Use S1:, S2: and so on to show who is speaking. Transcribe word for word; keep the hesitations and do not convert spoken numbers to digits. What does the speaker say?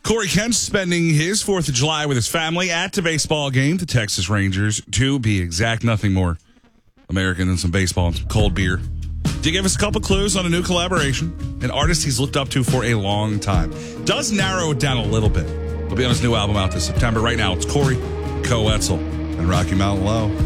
S1: Corey Kent spending his fourth of July with his family at the baseball game, the Texas Rangers, to be exact. Nothing more American than some baseball and some cold beer. To give us a couple clues on a new collaboration, an artist he's looked up to for a long time. Does narrow it down a little bit. He'll be on his new album out this September. Right now, it's Corey Koetzel and Rocky Mountain Low.